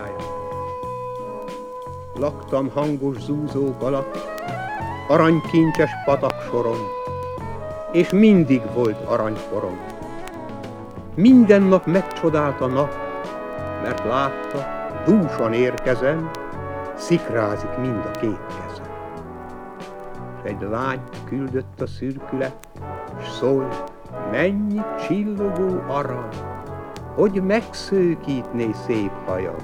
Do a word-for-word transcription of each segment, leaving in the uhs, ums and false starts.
csája. Laktam hangos zúzók alatt, aranykincses pataksoron, és mindig volt aranyforom. Minden nap megcsodált a nap, mert látta, dúsan érkezem, szikrázik mind a két kezem. S egy lány küldött a szürkület, s szólt, mennyi csillogó arany, hogy megszőkítné szép hajad.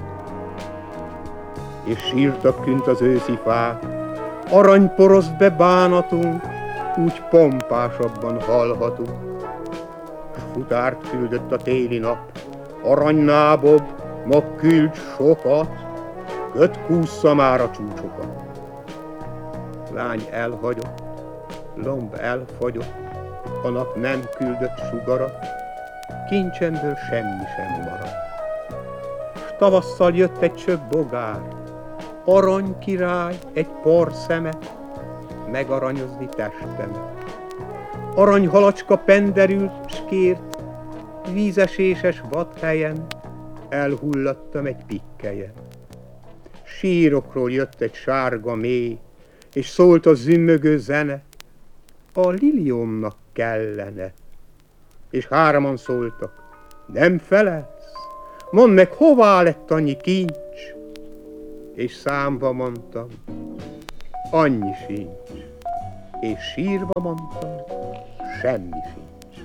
És sírtak künt az őszi fák, arany poroszt be bánatunk, úgy pompásabban hallhatunk. S futárt küldött a téli nap, aranynábob, ma küld sokat, köt kússza már a csúcsokat. Lány elhagyott, lomb elfagyott, a nap nem küldött sugarat, kincsemből semmi sem maradt. S tavasszal jött egy csöbb bogár, arany király egy porszemet, megaranyozni testemet. Aranyhalacska penderült, s kért, vízeséses vadhelyen elhullattam egy pikkelyen. Sírokról jött egy sárga mély, és szólt a zümmögő zene, a liliomnak kellene. És hárman szóltak, nem felelsz? Mondd meg, hová lett annyi kincs? És számba mondtam, annyi sincs. És sírva mondtam, semmi sincs.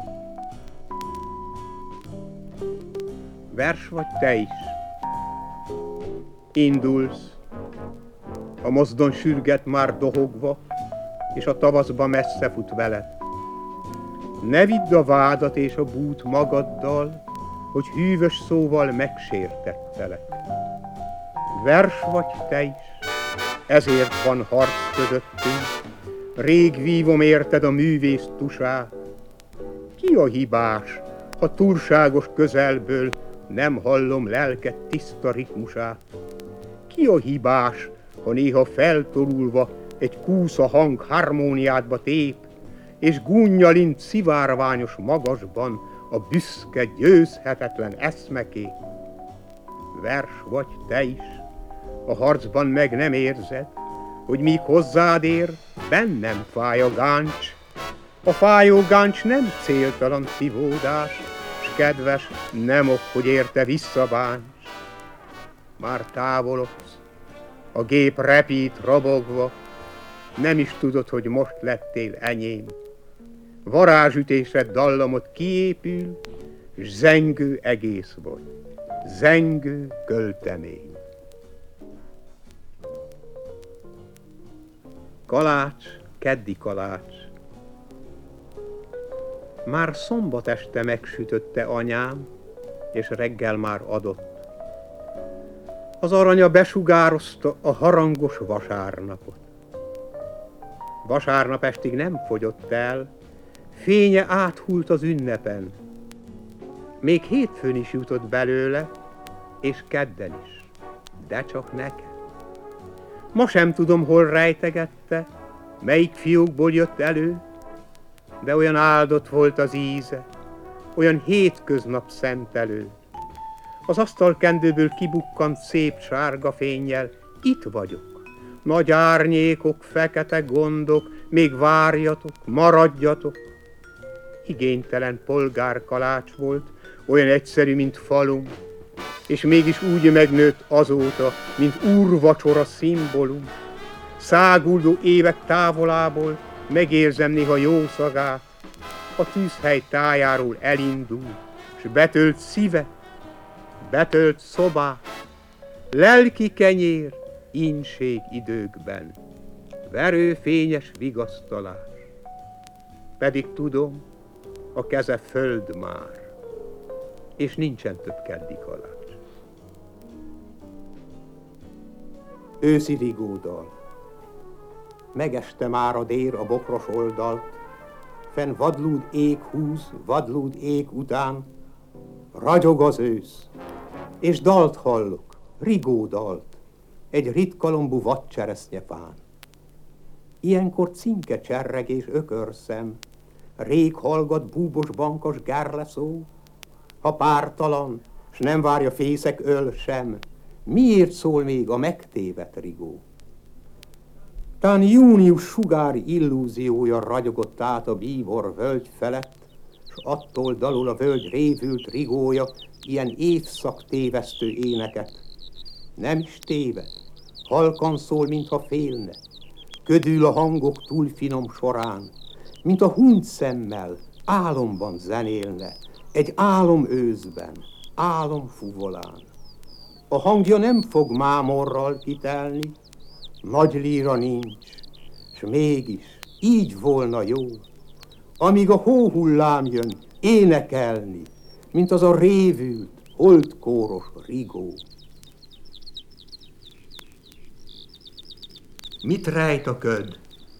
Vers vagy te is. Indulsz, a mozdony sürget már dohogva, és a tavaszba messze fut veled. Ne vidd a vádat és a bút magaddal, hogy hűvös szóval megsértettelek. Vers vagy te is, ezért van harc közöttünk, rég vívom érted a művész tusát. Ki a hibás, ha túlságos közelből nem hallom lelked tiszta ritmusát? Ki a hibás, ha néha feltorulva egy kúsza hang harmóniádba tép, és gúnnyalint szivárványos magasban a büszke, győzhetetlen eszmekép? Vers vagy te is, a harcban meg nem érzed, hogy míg hozzád ér, bennem fáj a gáncs. A fájó gáncs nem céltalan szívódás, s kedves, nem ok, hogy érte visszabánts. Már távolodsz, a gép repít robogva, nem is tudod, hogy most lettél enyém. Varázsütésed dallamot kiépül, s zengő egész vagy, zengő költemény. Kalács, keddi kalács. Már szombat este megsütötte anyám, és reggel már adott. Az aranya besugározta a harangos vasárnapot. Vasárnap estig nem fogyott el, fénye áthult az ünnepen. Még hétfőn is jutott belőle, és kedden is, de csak nekem. Ma sem tudom, hol rejtegette, melyik fiókból jött elő, de olyan áldott volt az íze, olyan hétköznap szentelő. Az asztalkendőből kibukkant szép sárga fénnyel, itt vagyok. Nagy árnyékok, fekete gondok, még várjatok, maradjatok. Igénytelen polgárkalács volt, olyan egyszerű, mint falum, és mégis úgy megnőtt azóta, mint úrvacsora szimbólum. Száguldó évek távolából megérzem néha jó szagát, a tűzhely tájáról elindul, s betölt szíve, betölt szobát, lelki kenyér, ínség időkben, verőfényes vigasztalás. Pedig tudom, a keze föld már, és nincsen több keddi kalács. Őszi rigódal. Megeste már a dér a bokros oldalt, fenn vadlúd ég húz, vadlúd ég után, ragyog az ősz, és dalt hallok, rigódalt, egy ritkalombú vadcseresznyefán. Ilyenkor cinke cserreg és ökörszem, rég hallgat búbos bankos gárleszó, ha pártalan, s nem várja fészek öl sem, Miért szól még a megtévedt rigó? Tán június sugári illúziója ragyogott át a bíbor völgy felett, s attól dalul a völgy révült rigója ilyen évszak tévesztő éneket. Nem is téved, halkan szól, mintha félne, ködül a hangok túl finom során, mint a hunyt szemmel álomban zenélne, egy álom őszben, álom fuvolán. A hangja nem fog mámorral kitelni, nagy líra nincs, s mégis így volna jó, amíg a hóhullám jön énekelni, mint az a révült, holdkóros rigó. Mit rejt a köd?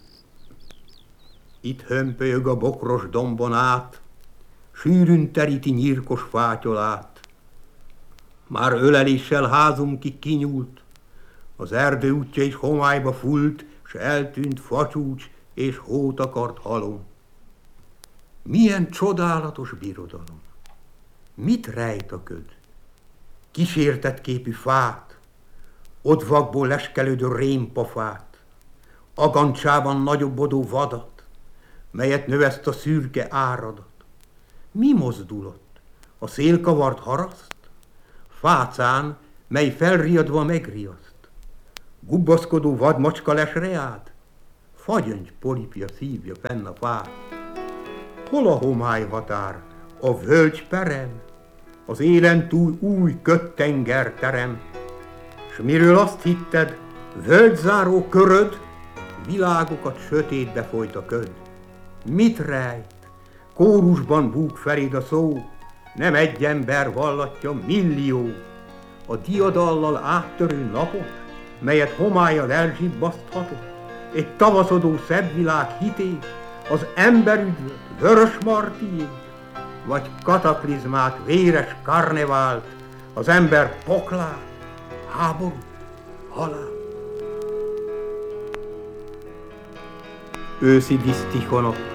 Itt hömpölyög a bokros dombon át, sűrűn teríti nyírkos fátyolát. Már öleléssel házunk kinyúlt, az erdő útja is homályba fult, s eltűnt facsúcs és hótakart halom. Milyen csodálatos birodalom! Mit rejt a köd? Kísértett képű fát, odvakból leskelődő rémpafát, agancsában nagyobbodó vadat, melyet növeszt a szürke áradat. Mi mozdulott? A szélkavart haraszt? Fácán, mely felriadva megriaszt. Gubbaszkodó vadmacska lesre állt? Fagyöngy polipja szívja fenn a fát. Hol a homály határ? A völgy perem? Az élen túl új ködtenger terem? S miről azt hitted, völgyzáró köröd, világokat sötétbe folyt a köd. Mit rejt? Kórusban búg feléd a szó, nem egy ember vallatja, millió. A diadallal áttörő napot, melyet homállyal elzsibbaszthatott, egy tavaszodó szebb világ hitét, az emberüdvöt, vörös martiét, vagy kataklizmát, véres karnevált, az ember poklát, háború, halál. Őszi disztichonok,